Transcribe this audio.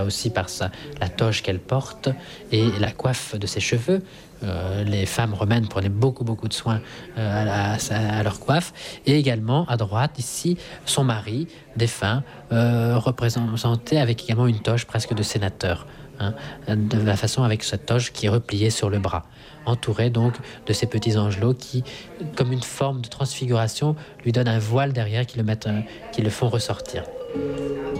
aussi par la toge qu'elle porte et la coiffe de ses cheveux. Les femmes romaines prenaient beaucoup de soin à leur coiffe. Et également, à droite, ici, son mari, défunt, représenté avec également une toge presque de sénateur. Hein, de la façon avec cette toge qui est repliée sur le bras, entouré donc de ces petits angelots qui, comme une forme de transfiguration, lui donnent un voile derrière qui le font ressortir.